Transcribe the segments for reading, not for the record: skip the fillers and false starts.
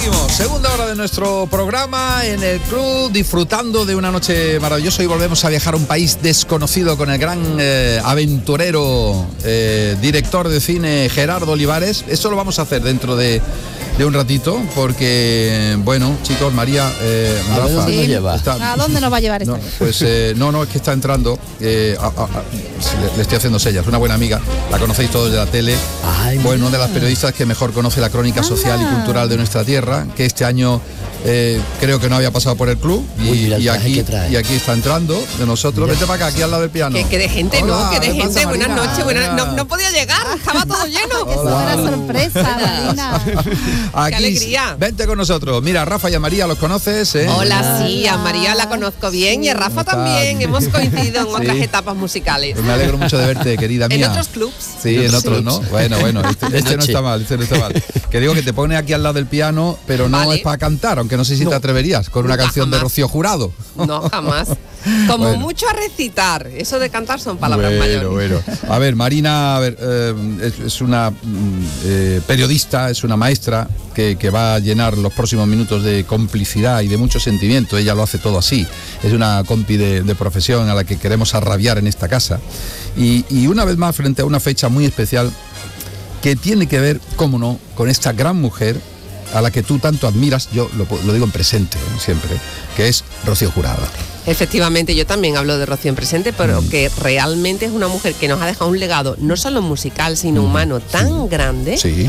Seguimos, segunda hora de nuestro programa en el club, disfrutando de una noche maravillosa y volvemos a viajar a un país desconocido con el gran aventurero, director de cine Gerardo Olivares. Eso lo vamos a hacer dentro de un ratito, porque, bueno, chicos, María, Rafa, ¿dónde nos lleva? ¿A dónde nos va a llevar esto? No, pues no, es que está entrando, le estoy haciendo señas, una buena amiga, la conocéis todos de la tele. Ay, bueno, una de las periodistas que mejor conoce la crónica social y cultural de nuestra tierra, que este año creo que no había pasado por el club y aquí está entrando de nosotros. Vete para acá, aquí al lado del piano. Que de gente, hola, ¿no? Que de gente. pasa, Buenas Marina? noches. No podía llegar, estaba todo lleno. Qué buena sorpresa, Marina. Aquí, ¡Qué alegría! Vente con nosotros. Mira, a Rafa y a María los conoces, ¿eh? Hola, sí, a María la conozco bien y a Rafa también. Hemos coincidido en otras etapas musicales. Pues me alegro mucho de verte, querida mía. En otros clubs. Sí, en otros, ¿no? Bueno, este no está mal, Que digo que te pone aquí al lado del piano, pero no Vale. es para cantar, aunque no sé si te atreverías con una Nunca, canción de jamás. Rocío Jurado. No, jamás. Como Bueno. mucho a recitar. Eso de cantar son palabras mayores. Bueno. A ver, Marina, es una periodista, es una maestra que va a llenar los próximos minutos de complicidad y de mucho sentimiento. Ella lo hace todo así. Es una compi de profesión a la que queremos arrabiar en esta casa. Y una vez más, frente a una fecha muy especial que tiene que ver, cómo no, con esta gran mujer a la que tú tanto admiras, yo lo digo en presente, siempre, que es Rocío Jurado. Efectivamente, yo también hablo de Rocío en presente, pero que realmente es una mujer que nos ha dejado un legado, no solo musical, sino humano, tan grande, Sí.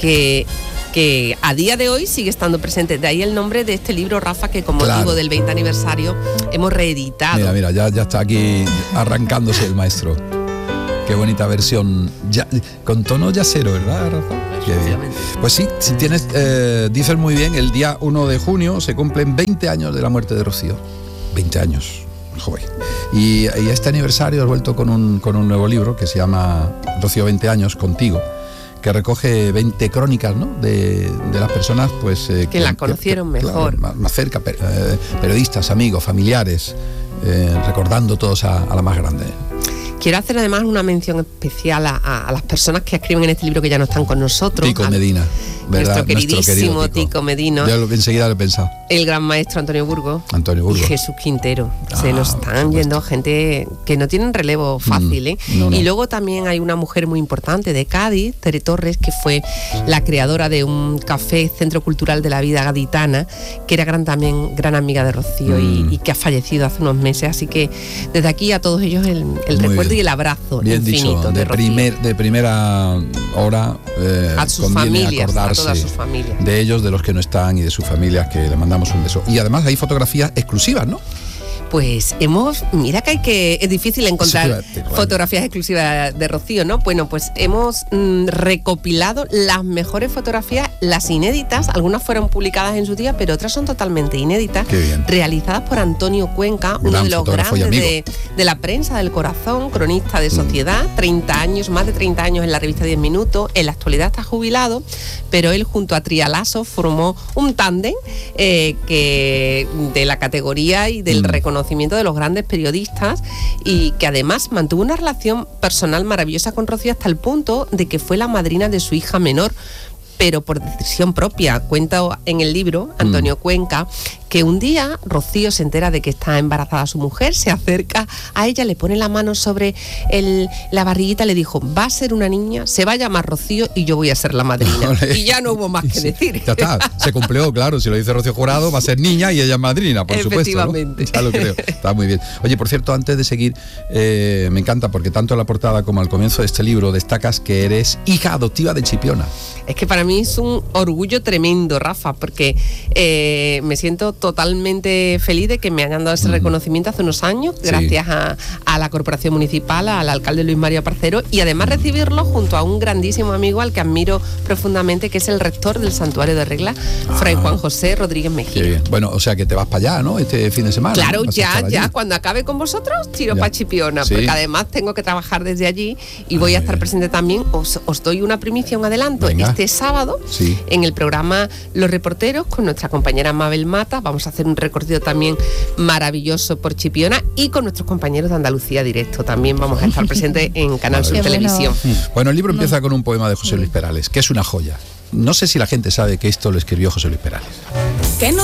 que a día de hoy sigue estando presente. De ahí el nombre de este libro, Rafa, que con motivo Claro. del 20 aniversario hemos reeditado. Mira, ya está aquí arrancándose el maestro. Qué bonita versión, ya, con tono yacero, ¿verdad, Rafa? Qué bien. Pues sí, si tienes, dices muy bien, el día 1 de junio se cumplen 20 años de la muerte de Rocío. 20 años, joven. Y este aniversario has vuelto con un nuevo libro que se llama Rocío 20 años contigo, que recoge 20 crónicas, ¿no? de las personas pues que la conocieron mejor. Claro, más cerca, periodistas, amigos, familiares, recordando todos a la más grande. Quiero hacer además una mención especial a las personas que escriben en este libro que ya no están con nosotros. Tico Medina, ¿verdad? Nuestro queridísimo querido Tico Medina. Ya enseguida lo he pensado. El gran maestro Antonio Burgos. Antonio Y Burgos. Jesús Quintero. Se nos por están supuesto. yendo gente que no tienen relevo fácil, ¿eh? No. Y luego también hay una mujer muy importante de Cádiz, Tere Torres, que fue la creadora de un café, Centro Cultural de la Vida Gaditana, que era también gran amiga de Rocío y que ha fallecido hace unos meses. Así que desde aquí a todos ellos el recuerdo bien. y el abrazo Bien infinito dicho, de Rocío. de primera hora A sus conviene familias, a acordarse todas sus familias. de ellos, de los que no están y de sus familias, que le mandamos un beso. Y además hay fotografías exclusivas, ¿no? Pues mira que es difícil encontrar Bueno. fotografías exclusivas de Rocío, ¿no? Bueno, pues hemos recopilado las mejores fotografías, las inéditas, algunas fueron publicadas en su día, pero otras son totalmente inéditas, Qué bien. realizadas por Antonio Cuenca, uno Gran de los fotógrafo y grandes de la prensa del corazón, cronista de sociedad, 30 años, más de 30 años en la revista 10 Minutos, en la actualidad está jubilado, pero él junto a Trialaso formó un tándem que de la categoría y del reconocimiento de los grandes periodistas, y que además mantuvo una relación personal maravillosa con Rocío hasta el punto de que fue la madrina de su hija menor, pero por decisión propia. Cuenta en el libro Antonio Cuenca que un día Rocío se entera de que está embarazada su mujer, se acerca a ella, le pone la mano sobre la barriguita, le dijo: va a ser una niña, se va a llamar Rocío y yo voy a ser la madrina. Ole. Y ya no hubo más que decir. Ya está, se cumplió, claro. Si lo dice Rocío Jurado, va a ser niña y ella es madrina, por supuesto, ¿no? Efectivamente. Ya lo creo, está muy bien. Oye, por cierto, antes de seguir, me encanta porque tanto en la portada como al comienzo de este libro destacas que eres hija adoptiva de Chipiona. Es que para mí es un orgullo tremendo, Rafa, porque me siento totalmente feliz de que me hayan dado ese reconocimiento hace unos años, gracias a la Corporación Municipal, al alcalde Luis María Parcero, y además recibirlo junto a un grandísimo amigo al que admiro profundamente, que es el rector del Santuario de Regla, Fray Juan José Rodríguez Mejía. Qué bien. Bueno, o sea que te vas para allá, ¿no? Este fin de semana. Claro, ¿no? Vas a estar ya, allí. cuando acabe con vosotros, tiro Ya. para Chipiona, Sí. porque además tengo que trabajar desde allí y voy a estar presente también. Os doy una primicia, un adelanto. Venga. Este sábado, Sí. en el programa Los Reporteros, con nuestra compañera Mabel Mata, vamos a hacer un recorrido también maravilloso por Chipiona, y con nuestros compañeros de Andalucía Directo también vamos a estar presentes en Canal Sur Qué bueno. Televisión. Bueno, el libro empieza con un poema de José Luis Perales, que es una joya. no sé si la gente sabe que esto lo escribió José Luis Perales.